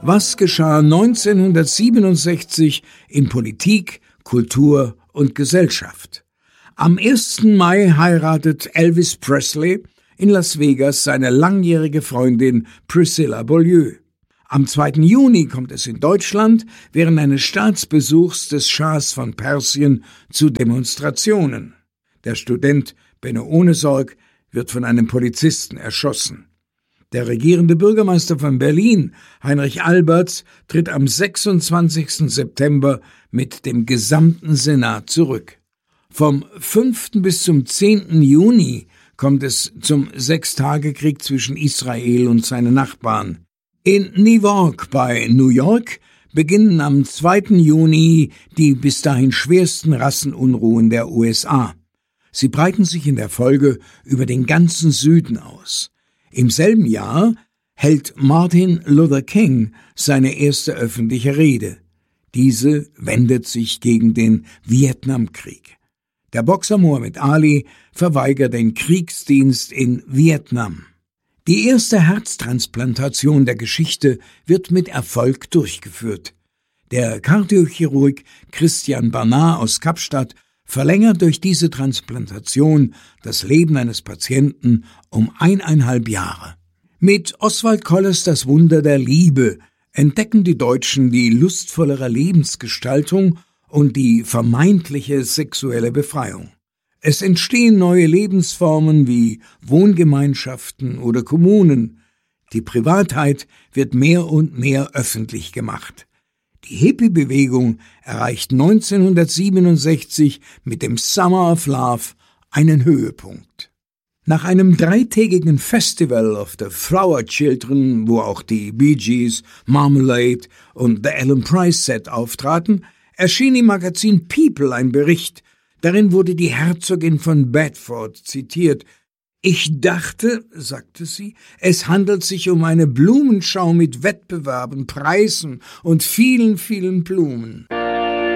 Was geschah 1967 in Politik, Kultur und Gesellschaft? Am 1. Mai heiratet Elvis Presley in Las Vegas seine langjährige Freundin Priscilla Beaulieu. Am 2. Juni kommt es in Deutschland während eines Staatsbesuchs des Schahs von Persien zu Demonstrationen. Der Student Benno Ohnesorg wird von einem Polizisten erschossen. Der regierende Bürgermeister von Berlin, Heinrich Alberts, tritt am 26. September mit dem gesamten Senat zurück. Vom 5. bis zum 10. Juni kommt es zum Sechstagekrieg zwischen Israel und seinen Nachbarn. In Newark bei New York beginnen am 2. Juni die bis dahin schwersten Rassenunruhen der USA. Sie breiten sich in der Folge über den ganzen Süden aus. Im selben Jahr hält Martin Luther King seine erste öffentliche Rede. Diese wendet sich gegen den Vietnamkrieg. Der Boxer Muhammad Ali verweigert den Kriegsdienst in Vietnam. Die erste Herztransplantation der Geschichte wird mit Erfolg durchgeführt. Der Kardiochirurg Christian Barnard aus Kapstadt verlängert durch diese Transplantation das Leben eines Patienten um 1,5 Jahre. Mit Oswald Kollers Das Wunder der Liebe entdecken die Deutschen die lustvollere Lebensgestaltung und die vermeintliche sexuelle Befreiung. Es entstehen neue Lebensformen wie Wohngemeinschaften oder Kommunen. Die Privatheit wird mehr und mehr öffentlich gemacht. Die Hippie-Bewegung erreicht 1967 mit dem Summer of Love einen Höhepunkt. Nach einem 3-tägigen Festival of the Flower Children, wo auch die Bee Gees, Marmalade und The Ellen Price Set auftraten, erschien im Magazin People ein Bericht. Darin wurde die Herzogin von Bedford zitiert. »Ich dachte«, sagte sie, »es handelt sich um eine Blumenschau mit Wettbewerben, Preisen und vielen, vielen Blumen.«